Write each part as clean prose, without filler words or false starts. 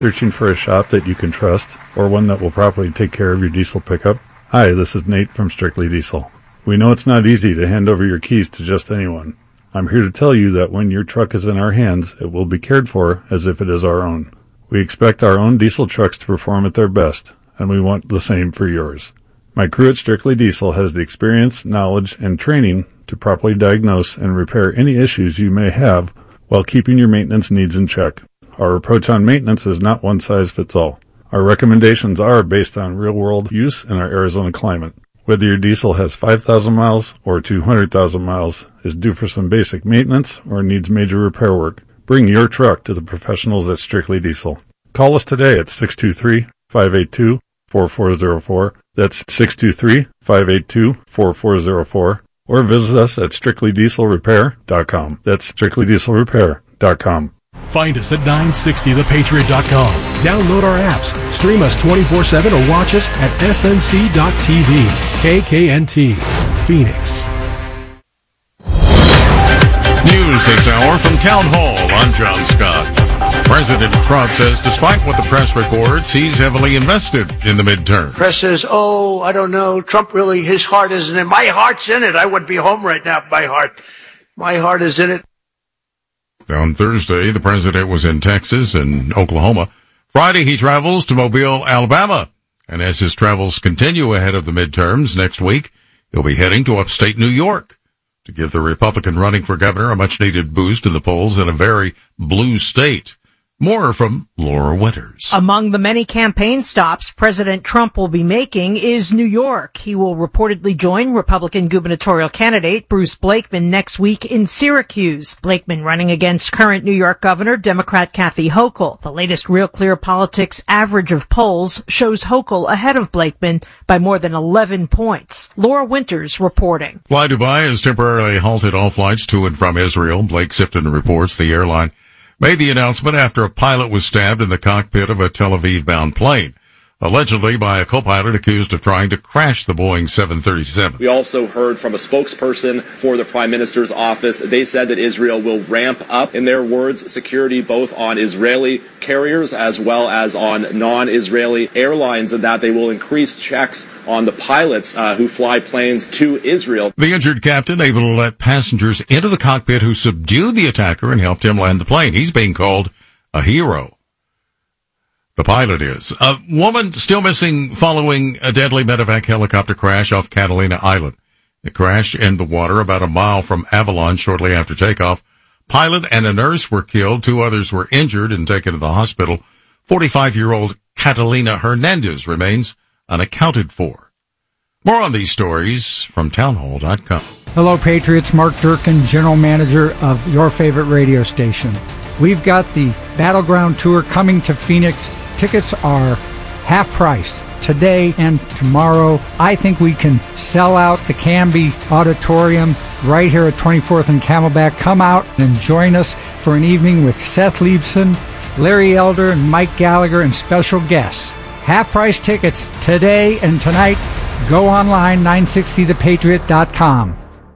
Searching for a shop that you can trust, or one that will properly take care of your diesel pickup? Hi, this is Nate from Strictly Diesel. We know it's not easy to hand over your keys to just anyone. I'm here to tell you that when your truck is in our hands, it will be cared for as if it is our own. We expect our own diesel trucks to perform at their best, and we want the same for yours. My crew at Strictly Diesel has the experience, knowledge, and training to properly diagnose and repair any issues you may have while keeping your maintenance needs in check. Our approach on maintenance is not one size fits all. Our recommendations are based on real-world use in our Arizona climate. Whether your diesel has 5,000 miles or 200,000 miles, is due for some basic maintenance, or needs major repair work, bring your truck to the professionals at Strictly Diesel. Call us today at 623-582-4404. That's 623-582-4404. Or visit us at strictlydieselrepair.com. That's strictlydieselrepair.com. Find us at 960thepatriot.com. Download our apps, stream us 24/7, or watch us at snc.tv. KKNT, Phoenix. News this hour from Town Hall. I'm John Scott. President Trump says despite what the press reports, he's heavily invested in the midterms. Press says, I don't know, Trump really, his heart isn't in it. My heart's in it. I would be home right now if my heart is in it. On Thursday, the president was in Texas and Oklahoma. Friday, he travels to Mobile, Alabama. And as his travels continue ahead of the midterms next week, he'll be heading to upstate New York to give the Republican running for governor a much-needed boost in the polls in a very blue state. More from Laura Winters. Among the many campaign stops President Trump will be making is New York. He will reportedly join Republican gubernatorial candidate Bruce Blakeman next week in Syracuse. Blakeman running against current New York Governor Democrat Kathy Hochul. The latest Real Clear Politics average of polls shows Hochul ahead of Blakeman by more than 11 points. Laura Winters reporting. Fly Dubai has temporarily halted all flights to and from Israel. Blake Sifton reports the airline made the announcement after a pilot was stabbed in the cockpit of a Tel Aviv-bound plane, allegedly by a co-pilot accused of trying to crash the Boeing 737. We also heard from a spokesperson for the Prime Minister's office. They said that Israel will ramp up, in their words, security both on Israeli carriers as well as on non-Israeli airlines, and that they will increase checks on the pilots who fly planes to Israel. The injured captain able to let passengers into the cockpit who subdued the attacker and helped him land the plane. He's being called a hero. The pilot is. A woman still missing following a deadly medevac helicopter crash off Catalina Island. It crashed in the water about a mile from Avalon shortly after takeoff. Pilot and a nurse were killed. 2 others were injured and taken to the hospital. 45-year-old Catalina Hernandez remains unaccounted for. More on these stories from townhall.com. Hello, Patriots. Mark Durkin, General Manager of your favorite radio station. We've got the Battleground Tour coming to Phoenix. Tickets are half price today and tomorrow. I think we can sell out the Canby Auditorium right here at 24th and Camelback. Come out and join us for an evening with Seth Leibson, Larry Elder, and Mike Gallagher, and special guests. Half-price tickets today and tonight. Go online, 960thepatriot.com.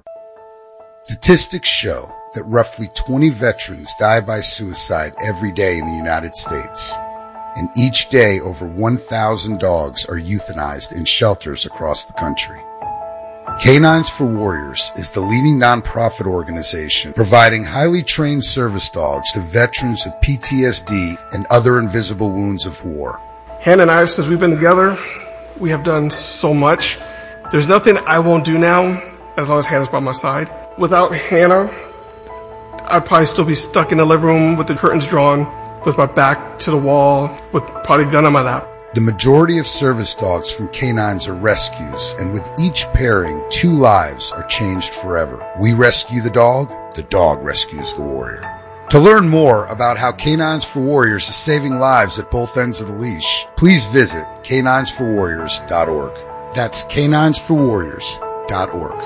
Statistics show that roughly 20 veterans die by suicide every day in the United States. And each day, over 1,000 dogs are euthanized in shelters across the country. Canines for Warriors is the leading nonprofit organization providing highly trained service dogs to veterans with PTSD and other invisible wounds of war. Hannah and I, since we've been together, we have done so much. There's nothing I won't do now as long as Hannah's by my side. Without Hannah, I'd probably still be stuck in the living room with the curtains drawn, with my back to the wall, with probably a gun on my lap. The majority of service dogs from canines are rescues, and with each pairing, 2 lives are changed forever. We rescue the dog rescues the warrior. To learn more about how Canines for Warriors is saving lives at both ends of the leash, please visit caninesforwarriors.org. That's caninesforwarriors.org.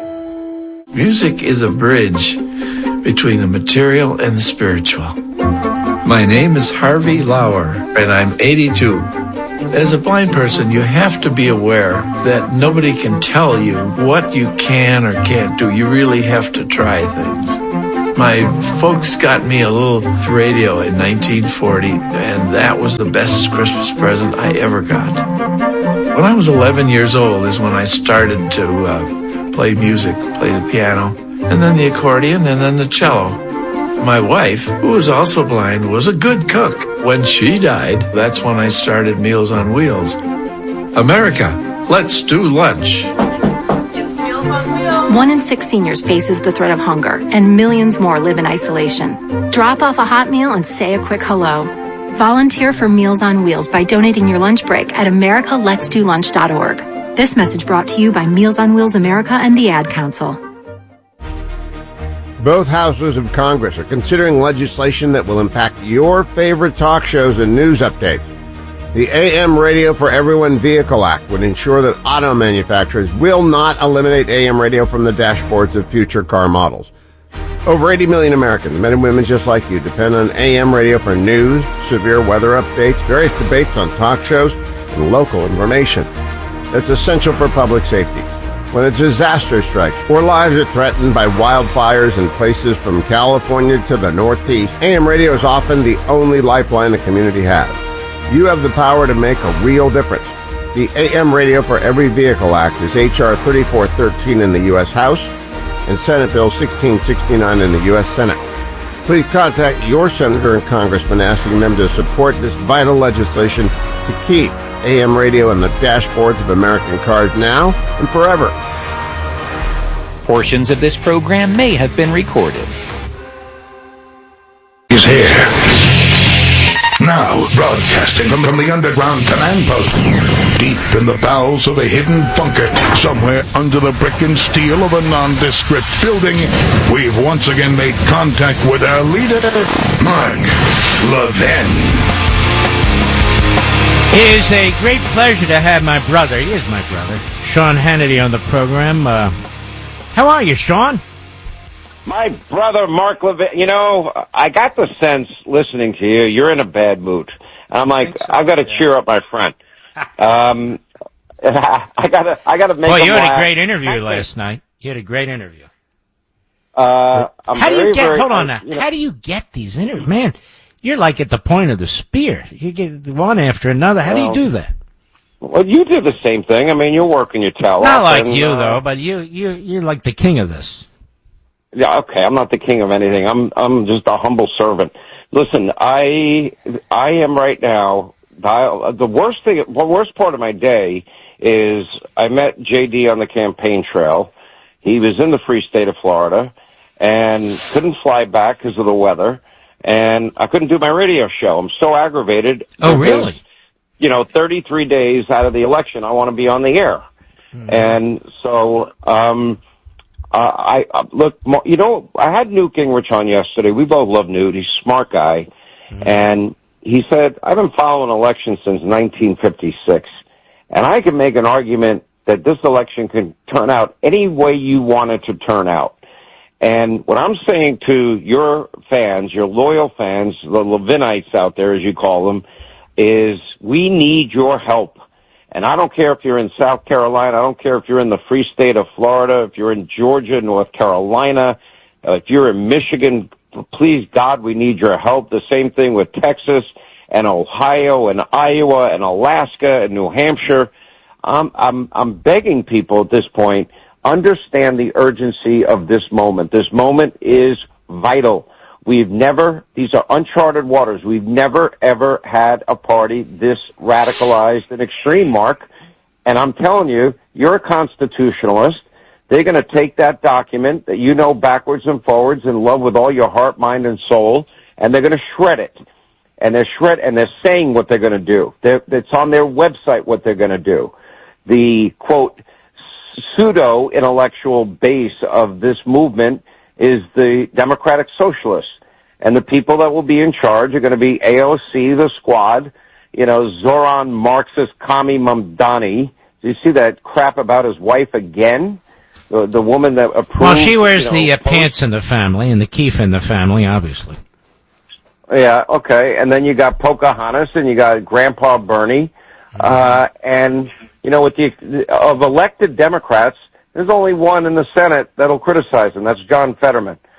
Music is a bridge between the material and the spiritual. My name is Harvey Lauer, and I'm 82. As a blind person, you have to be aware that nobody can tell you what you can or can't do. You really have to try things. My folks got me a little radio in 1940, and that was the best Christmas present I ever got. When I was 11 years old is when I started to play music, play the piano, and then the accordion, and then the cello. My wife, who was also blind, was a good cook. When she died, that's when I started Meals on Wheels. America, let's do lunch. 1 in 6 seniors faces the threat of hunger, and millions more live in isolation. Drop off a hot meal and say a quick hello. Volunteer for Meals on Wheels by donating your lunch break at americaletsdolunch.org. This message brought to you by Meals on Wheels America and the Ad Council. Both houses of Congress are considering legislation that will impact your favorite talk shows and news updates. The AM Radio for Everyone Vehicle Act would ensure that auto manufacturers will not eliminate AM radio from the dashboards of future car models. Over 80 million Americans, men and women just like you, depend on AM radio for news, severe weather updates, various debates on talk shows, and local information. That's essential for public safety. When a disaster strikes or lives are threatened by wildfires in places from California to the Northeast, AM radio is often the only lifeline the community has. You have the power to make a real difference. The AM Radio for Every Vehicle Act is H.R. 3413 in the U.S. House and Senate Bill 1669 in the U.S. Senate. Please contact your senator and congressman asking them to support this vital legislation to keep AM radio on the dashboards of American cars now and forever. Portions of this program may have been recorded. Is here. Now, broadcasting from the underground command post, deep in the bowels of a hidden bunker, somewhere under the brick and steel of a nondescript building, we've once again made contact with our leader, Mark Levin. It is a great pleasure to have my brother, he is my brother, Sean Hannity on the program. How are you, Sean? My brother, Mark Levin, you know, I got the sense listening to you, you're in a bad mood. And I'm like, I've got to cheer up my friend. I gotta make. Well, you had a great interview last night. You had a great interview. How do you get? Hold on now. How do you get these interviews, man? You're like at the point of the spear. You get one after another. How do you do that? Well, you do the same thing. I mean, you're working your tail off. Not like you though, but you're like the king of this. Yeah, okay. I'm not the king of anything. I'm just a humble servant. Listen, I am right now. The worst part of my day is I met JD on the campaign trail. He was in the free state of Florida and couldn't fly back because of the weather, and I couldn't do my radio show. I'm so aggravated. Oh, really? You know, 33 days out of the election, I want to be on the air. And so, look, you know, I had Newt Gingrich on yesterday. We both love Newt. He's a smart guy. And he said, I've been following elections since 1956, and I can make an argument that this election can turn out any way you want it to turn out. And what I'm saying to your fans, your loyal fans, the Levinites out there, as you call them, is we need your help. And I don't care if you're in South Carolina. I don't care if you're in the free state of Florida, if you're in Georgia, North Carolina, if you're in Michigan. Please, God, we need your help. The same thing with Texas and Ohio and Iowa and Alaska and New Hampshire. I'm begging people at this point, understand the urgency of this moment. This moment is vital. These are uncharted waters. We've never, ever had a party this radicalized and extreme, Mark. And I'm telling you, you're a constitutionalist. They're going to take that document that you know backwards and forwards and love with all your heart, mind, and soul, and they're going to shred it. And they're saying what they're going to do. It's on their website what they're going to do. The, quote, pseudo-intellectual base of this movement is the Democratic Socialists. And the people that will be in charge are going to be AOC, the squad, you know, Zoran Marxist Kami Mamdani. Do you see that crap about his wife again? The woman that approved... Well, she wears the pants in the family and the keef in the family, obviously. Yeah, okay. And then you got Pocahontas and you got Grandpa Bernie. And, you know, of elected Democrats, there's only one in the Senate that'll criticize him. That's John Fetterman.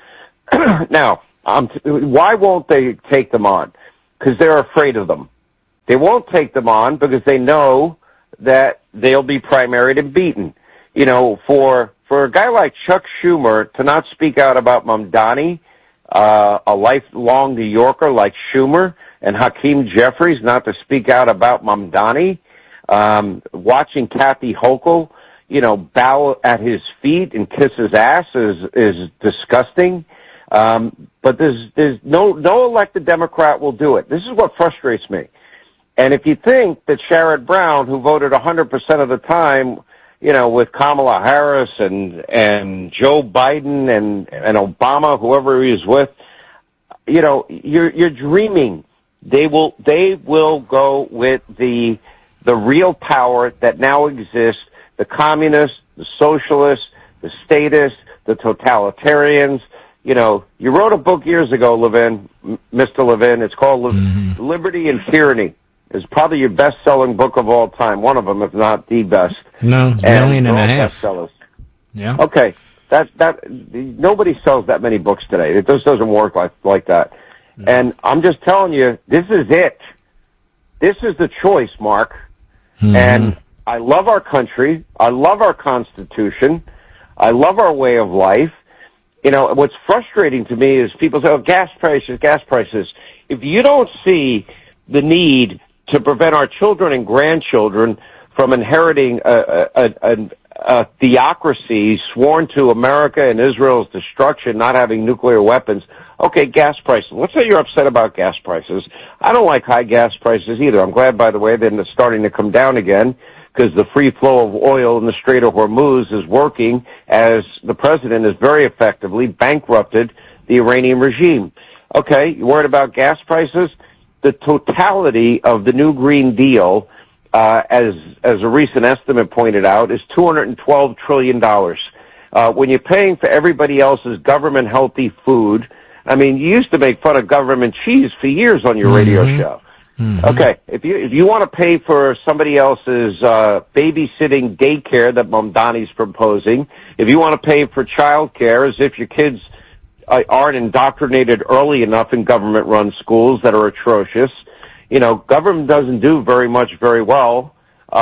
Now, why won't they take them on? Because they're afraid of them. They won't take them on because they know that they'll be primaried and beaten. You know, for a guy like Chuck Schumer to not speak out about Mamdani, a lifelong New Yorker like Schumer, and Hakeem Jeffries not to speak out about Mamdani, watching Kathy Hochul, you know, bow at his feet and kiss his ass is disgusting. But there's no elected Democrat will do it. This is what frustrates me. And if you think that Sherrod Brown, who voted 100% of the time, you know, with Kamala Harris and Joe Biden and Obama, whoever he is with, you know, you're dreaming. They will go with the real power that now exists, the communists, the socialists, the statists, the totalitarians. You know, you wrote a book years ago, Mr. Levin. It's called Liberty and Tyranny. It's probably your best-selling book of all time. One of them, if not the best. No, million and a half. Bestsellers. Yeah. Okay. That nobody sells that many books today. It just doesn't work like that. No. And I'm just telling you, this is it. This is the choice, Mark. Mm-hmm. And I love our country. I love our Constitution. I love our way of life. You know, what's frustrating to me is people say, oh, gas prices. If you don't see the need to prevent our children and grandchildren from inheriting a theocracy sworn to America and Israel's destruction, not having nuclear weapons, okay, gas prices. Let's say you're upset about gas prices. I don't like high gas prices either. I'm glad, by the way, they're starting to come down again, because the free flow of oil in the Strait of Hormuz is working as the president has very effectively bankrupted the Iranian regime. Okay, you worried about gas prices? The totality of the new Green Deal, as a recent estimate pointed out, is $212 trillion. When you're paying for everybody else's government-healthy food, I mean, you used to make fun of government cheese for years on your radio show. Mm-hmm. Okay, if you want to pay for somebody else's babysitting daycare that Mamdani's proposing, if you want to pay for child care as if your kids aren't indoctrinated early enough in government-run schools that are atrocious, you know, government doesn't do very well,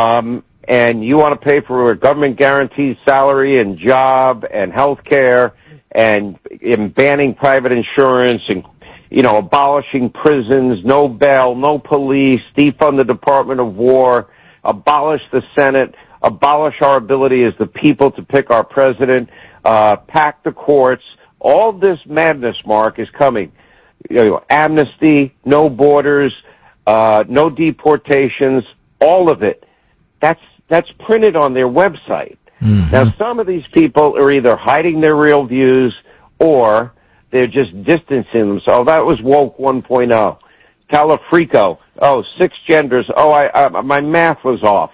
and you want to pay for a government-guaranteed salary and job and health care and banning private insurance and, you know, abolishing prisons, no bail, no police, defund the Department of War, abolish the Senate, abolish our ability as the people to pick our president, pack the courts. All this madness, Mark, is coming. You know, amnesty, no borders, no deportations, all of it. That's printed on their website. Mm-hmm. Now, some of these people are either hiding their real views or they're just distancing themselves. That was woke 1.0. Calafrico. Oh, 6 genders. Oh, my math was off.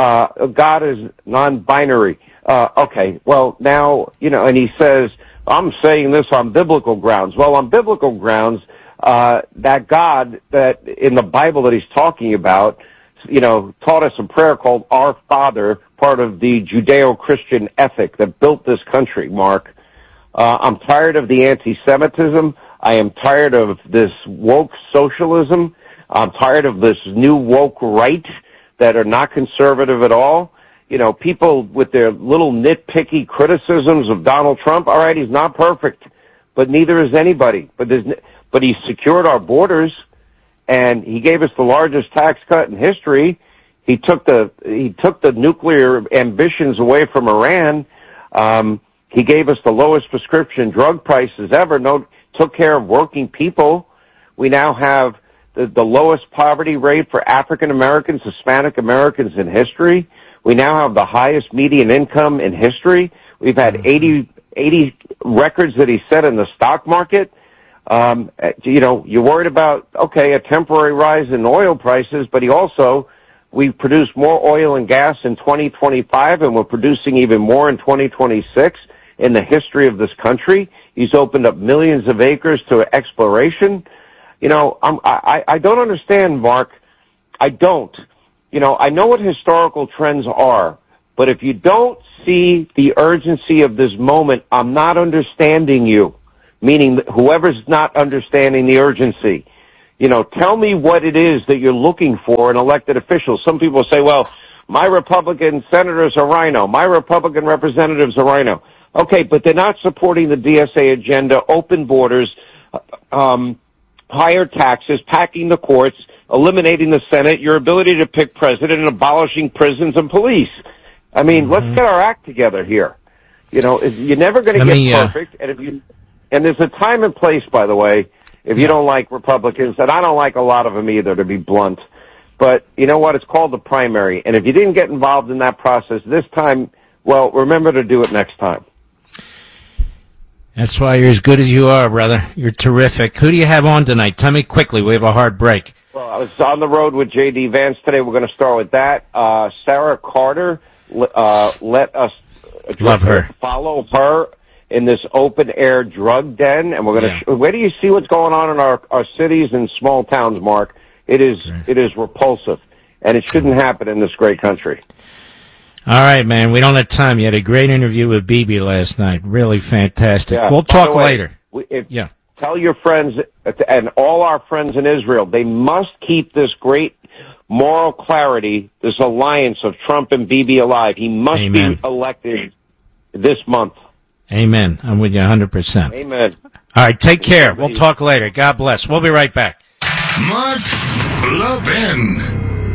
God is non-binary. Okay, well, now, you know, and he says, I'm saying this on biblical grounds. Well, on biblical grounds, that God that in the Bible that he's talking about, you know, taught us a prayer called Our Father, part of the Judeo-Christian ethic that built this country, Mark. I'm tired of the anti-Semitism. I am tired of this woke socialism. I'm tired of this new woke right that are not conservative at all. You know, people with their little nitpicky criticisms of Donald Trump. All right, he's not perfect, but neither is anybody. But he secured our borders, and he gave us the largest tax cut in history. He took the nuclear ambitions away from Iran. He gave us the lowest prescription drug prices ever. Took care of working people. We now have the lowest poverty rate for African Americans, Hispanic Americans in history. We now have the highest median income in history. We've had 80 records that he set in the stock market. You know, you're worried about, okay, a temporary rise in oil prices, but we produced more oil and gas in 2025, and we're producing even more in 2026 in the history of this country. He's opened up millions of acres to exploration. You know, I don't understand, Mark. I don't. You know, I know what historical trends are, but if you don't see the urgency of this moment, I'm not understanding you. meaning whoever's not understanding the urgency. You know, tell me what it is that you're looking for in elected officials. Some people say, well, my Republican senators are rhino. My Republican representatives are rhino. Okay, but they're not supporting the DSA agenda, open borders, higher taxes, packing the courts, eliminating the Senate, your ability to pick president, and abolishing prisons and police. I mean, let's get our act together here. You know, you're never going to get perfect, and there's a time and place, by the way, if you don't like Republicans, and I don't like a lot of them either, to be blunt. But you know what? It's called the primary, and if you didn't get involved in that process this time, well, remember to do it next time. That's why you're as good as you are, brother. You're terrific. Who do you have on tonight? Tell me quickly. We have a hard break. Well, I was on the road with J.D. Vance today. We're going to start with that. Sarah Carter, let us love her. Follow her in this open-air drug den, and we're going to. Where do you see what's going on in our cities and small towns, Mark? It is repulsive, and it shouldn't happen in this great country. All right, man. We don't have time. You had a great interview with Bibi last night. Really fantastic. Yeah. We'll talk later. Tell your friends and all our friends in Israel, they must keep this great moral clarity, this alliance of Trump and Bibi alive. He must be elected this month. Amen. I'm with you 100%. Amen. All right, take care. We'll talk later. God bless. We'll be right back. Mark Levin.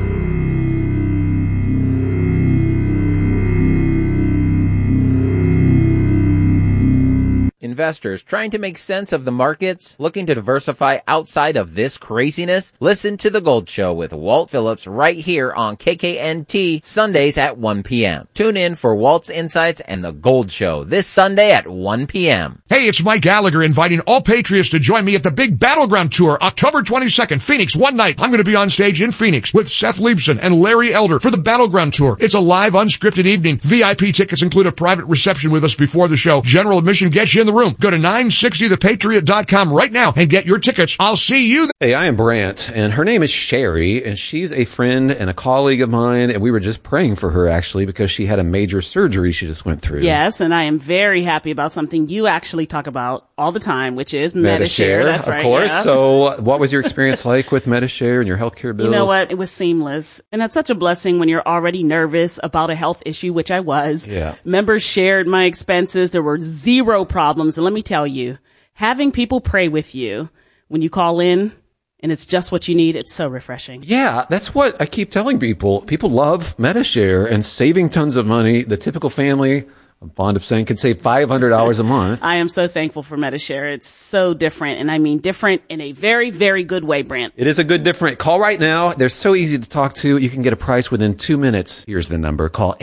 Investors trying to make sense of the markets, looking to diversify outside of this craziness? Listen to The Gold Show with Walt Phillips right here on KKNT Sundays at 1 p.m. Tune in for Walt's Insights and The Gold Show this Sunday at 1 p.m. Hey, it's Mike Gallagher inviting all Patriots to join me at the big Battleground Tour, October 22nd, Phoenix, one night. I'm going to be on stage in Phoenix with Seth Leibson and Larry Elder for the Battleground Tour. It's a live, unscripted evening. VIP tickets include a private reception with us before the show. General admission gets you in the room. Go to 960thepatriot.com right now and get your tickets. I'll see you. Hey, I am Brant, and her name is Sherry, and she's a friend and a colleague of mine, and we were just praying for her, actually, because she had a major surgery she just went through. Yes, and I am very happy about something you actually talk about all the time, which is Medi-Share. That's right. Of course. Yeah. So what was your experience like with Medi-Share and your healthcare bills? You know what? It was seamless. And that's such a blessing when you're already nervous about a health issue, which I was. Yeah. Members shared my expenses. There were zero problems. And let me tell you, having people pray with you when you call in and it's just what you need, it's so refreshing. Yeah, that's what I keep telling people. People love Medi-Share and saving tons of money. The typical family, I'm fond of saying, can save $500 a month. I am so thankful for Medi-Share. It's so different, and I mean different in a very, very good way, Brant. It is a good different. Call right now. They're so easy to talk to. You can get a price within 2 minutes. Here's the number. Call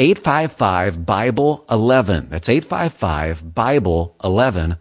855-BIBLE-11. That's 855-BIBLE-11.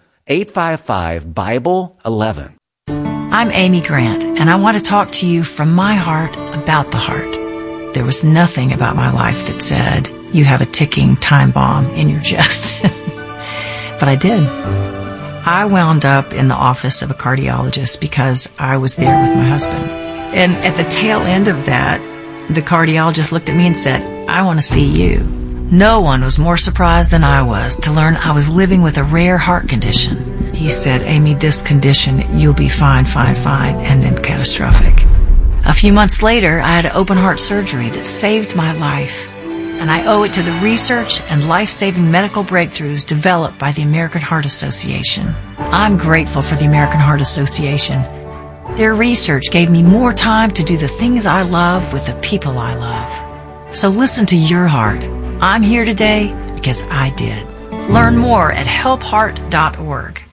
855-BIBLE-11. I'm Amy Grant, and I want to talk to you from my heart about the heart. There was nothing about my life that said, you have a ticking time bomb in your chest. But I did. I wound up in the office of a cardiologist because I was there with my husband. And at the tail end of that, the cardiologist looked at me and said, I want to see you. No one was more surprised than I was to learn I was living with a rare heart condition. He said, Amy, this condition, you'll be fine, and then catastrophic. A few months later, I had open heart surgery that saved my life. And I owe it to the research and life-saving medical breakthroughs developed by the American Heart Association. I'm grateful for the American Heart Association. Their research gave me more time to do the things I love with the people I love. So listen to your heart. I'm here today because I did. Learn more at helpheart.org.